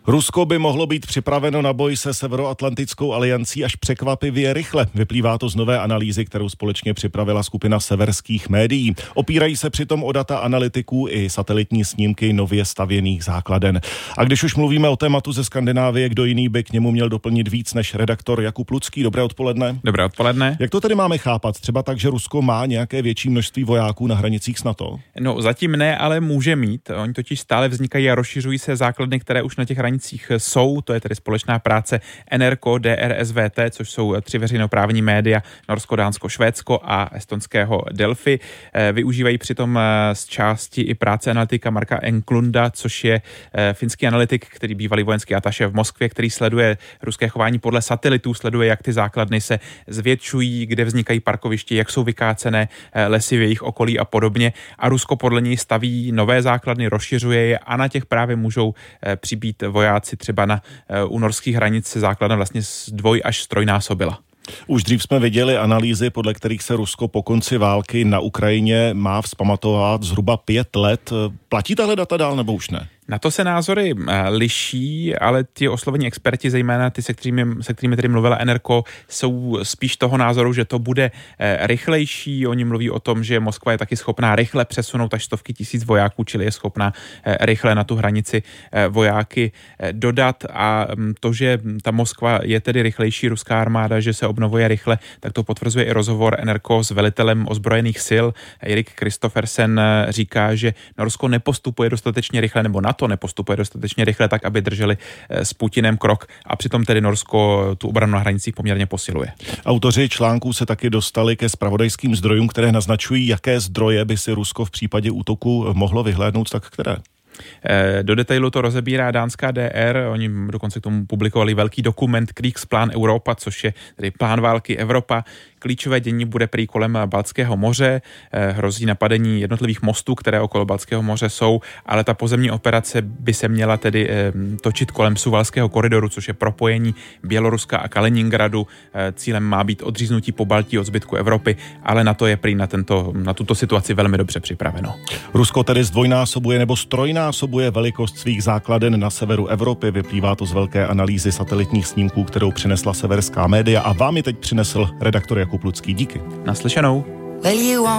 Rusko by mohlo být připraveno na boj se Severoatlantickou aliancí až překvapivě rychle. Vyplývá to z nové analýzy, kterou společně připravila skupina severských médií. Opírají se přitom o data analytiků i satelitní snímky nově stavěných základen. A když už mluvíme o tématu ze Skandinávie, kdo jiný by k němu měl doplnit víc než redaktor Jakub Lucký. Dobré odpoledne. Dobré odpoledne. Jak to tedy máme chápat? Třeba tak, že Rusko má nějaké větší množství vojáků na hranicích s NATO? No zatím ne, ale může mít. Oni totiž stále vznikají a rozšiřují se základny, které už na těch hranicích jsou. To je tedy společná práce NRK, DR, SVT, což jsou 3 veřejnoprávní média, Norsko, Dánsko, Švédsko a estonského Delfi. Využívají přitom z části i práce analytika Marka Enklunda, což je finský analytik, který bývalý vojenský ataše v Moskvě, který sleduje ruské chování podle satelitů, sleduje, jak ty základny se zvětšují, kde vznikají parkoviště, jak jsou vykácené lesy v jejich okolí a podobně. A Rusko podle něj staví nové základny, rozšiřuje je a na těch právě můžou přibýt vojáci. Třeba u norských hranic se základna vlastně dvoj- až trojnásobila. Už dřív jsme viděli analýzy, podle kterých se Rusko po konci války na Ukrajině má vzpamatovat zhruba 5 let. Platí tahle data dál nebo už ne? Na to se názory liší, ale ti oslovení experti, zejména ty, se kterými tedy mluvila NRK, jsou spíš toho názoru, že to bude rychlejší. Oni mluví o tom, že Moskva je taky schopná rychle přesunout až stovky tisíc vojáků, čili je schopná rychle na tu hranici vojáky dodat. A to, že ta Moskva je tedy rychlejší, ruská armáda, že se obnovuje rychle, tak to potvrzuje i rozhovor NRK s velitelem ozbrojených sil. Erik Kristoffersen říká, že Norsko nepostupuje dostatečně rychle, nebo NATO nepostupuje dostatečně rychle, tak aby drželi s Putinem krok a přitom tedy Norsko tu obranu na hranicích poměrně posiluje. Autoři článků se taky dostali ke zpravodajským zdrojům, které naznačují, jaké zdroje by si Rusko v případě útoku mohlo vyhlédnout, tak které? Do detailu to rozebírá dánská DR, oni dokonce k tomu publikovali velký dokument Krigsplan Europa, což je tedy plán války Evropa. Klíčové dění bude prý kolem Baltského moře, hrozí napadení jednotlivých mostů, které okolo Baltského moře jsou, ale ta pozemní operace by se měla tedy točit kolem Suvalského koridoru, což je propojení Běloruska a Kaliningradu. Cílem má být odříznutí Pobaltí od zbytku Evropy, ale na to je prý na tuto situaci velmi dobře připraveno. Rusko tedy zdvojnásobuje nebo strojnásobuje velikost svých základen na severu Evropy. Vyplývá to z velké analýzy satelitních snímků, kterou přinesla severská média a vám ji teď přinesl redaktor Jakub Lucký. Díky. Naslyšenou.